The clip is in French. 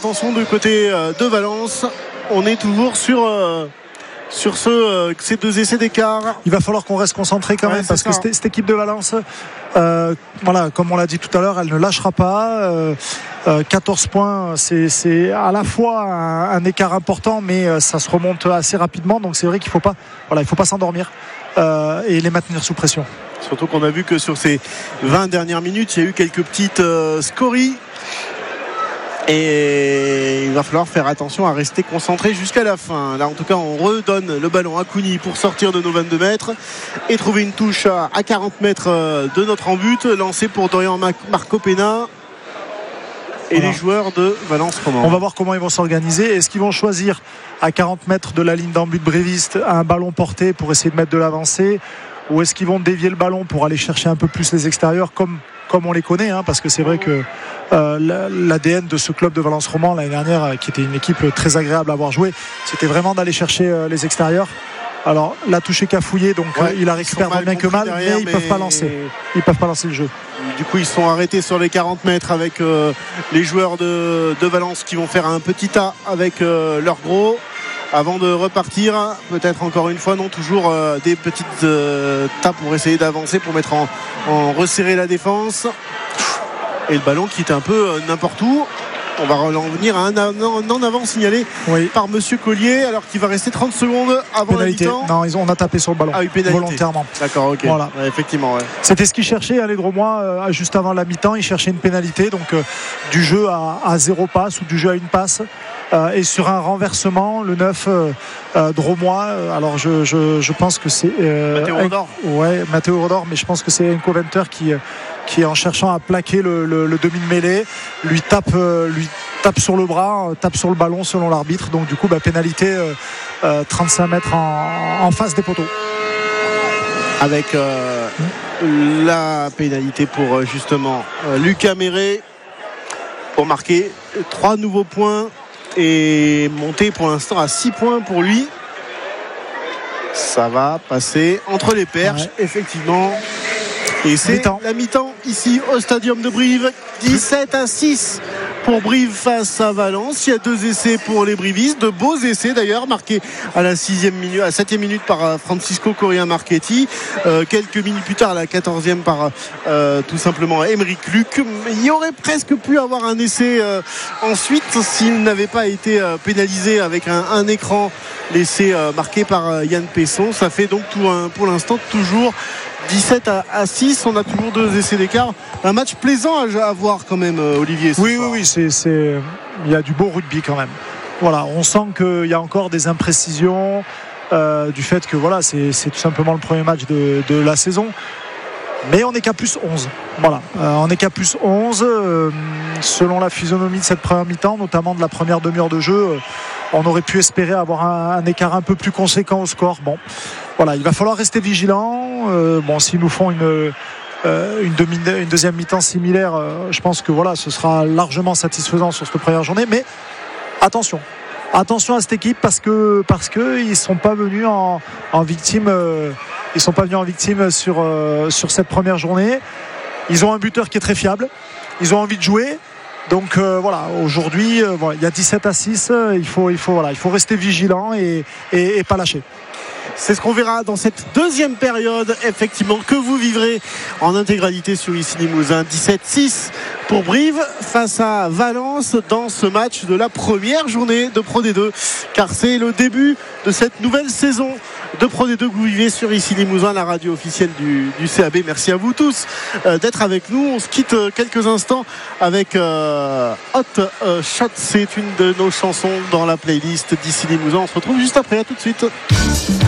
attention du côté de Valence. On est toujours sur ces 2 essais d'écart. Il va falloir qu'on reste concentré quand même, parce que cette équipe de Valence, comme on l'a dit tout à l'heure, elle ne lâchera pas. 14 points, c'est à la fois un écart important, mais ça se remonte assez rapidement. Donc c'est vrai qu'il il faut pas s'endormir et les maintenir sous pression. Surtout qu'on a vu que sur ces 20 dernières minutes, il y a eu quelques petites scories. Et il va falloir faire attention à rester concentré jusqu'à la fin. Là en tout cas on redonne le ballon à Kouni pour sortir de nos 22 mètres et trouver une touche à 40 mètres de notre en-but, lancé pour Dorian Marcopena et les joueurs de Valence Romand. On va voir comment ils vont s'organiser. Est-ce qu'ils vont choisir à 40 mètres de la ligne d'en-but bréviste un ballon porté pour essayer de mettre de l'avancée, ou est-ce qu'ils vont dévier le ballon pour aller chercher un peu plus les extérieurs comme on les connaît, parce que c'est vrai que l'ADN de ce club de Valence Romand l'année dernière, qui était une équipe très agréable à avoir joué, c'était vraiment d'aller chercher les extérieurs. Alors la touche est cafouillée, donc il la récupère bien que mal, mais ils peuvent pas lancer le jeu. Du coup ils sont arrêtés sur les 40 mètres avec les joueurs de Valence qui vont faire un petit tas avec leur gros avant de repartir. Peut-être encore une fois, non, toujours des petites tas pour essayer d'avancer, pour mettre en resserrer la défense. Et le ballon qui est un peu n'importe où. On va revenir à un en avant signalé par Monsieur Collier, alors qu'il va rester 30 secondes avant pénalité. La mi-temps. Non, on a tapé sur le ballon volontairement. D'accord, ok. Voilà. Ouais, effectivement. Ouais. C'était ce qu'ils cherchaient, les Dromois, juste avant la mi-temps. Ils cherchaient une pénalité, donc du jeu à 0 passe ou du jeu à 1 passe. Et sur un renversement, le 9 Dromois, alors je pense que c'est Matteo Rodor. Matteo Rodor, mais je pense que c'est Enco Venter qui en cherchant à plaquer le demi de mêlée lui tape sur le bras, tape sur le ballon selon l'arbitre. Donc du coup pénalité 35 mètres en face des poteaux, avec la pénalité pour justement Lucas Méré pour marquer 3 nouveaux points et monter pour l'instant à 6 points pour lui. Ça va passer entre les perches, effectivement. Et c'est la mi-temps ici au Stadium de Brive. 17-6 pour Brive face à Valence. Il y a 2 essais pour les brivistes, de beaux essais d'ailleurs, marqués à la 7e minute par Francisco Correa Marchetti, quelques minutes plus tard à la 14e par tout simplement Aymeric Luc. Il y aurait presque pu avoir un essai ensuite s'il n'avait pas été pénalisé avec un écran, l'essai marqué par Yann Pesson. Ça fait donc pour l'instant toujours 17-6. On a toujours 2 essais d'écart. Un match plaisant à voir quand même, Olivier. Oui, il y a du beau rugby quand même. Voilà, on sent qu'il y a encore des imprécisions du fait que c'est tout simplement le premier match de la saison. Mais on n'est qu'à plus 11. Voilà, on n'est qu'à plus 11. Selon la physionomie de cette première mi-temps, notamment de la première demi-heure de jeu, on aurait pu espérer avoir un écart un peu plus conséquent au score. Bon, voilà, il va falloir rester vigilant. S'ils nous font une deuxième mi-temps similaire, je pense que ce sera largement satisfaisant sur cette première journée. Mais attention à cette équipe, parce que ils sont pas venus en victime. Ils sont pas venus en victime sur cette première journée. Ils ont un buteur qui est très fiable. Ils ont envie de jouer. Donc aujourd'hui, il y a 17-6. Il faut rester vigilant et pas lâcher. C'est ce qu'on verra dans cette deuxième période, effectivement, que vous vivrez en intégralité sur ici Limousin. 17-6 pour Brive face à Valence dans ce match de la première journée de Pro D2, car c'est le début de cette nouvelle saison de Pro D2 que vous vivez sur ici Limousin, la radio officielle du CAB. Merci à vous tous d'être avec nous. On se quitte quelques instants avec Hot Shot. C'est une de nos chansons dans la playlist d'ici Limousin. On se retrouve juste après. À tout de suite.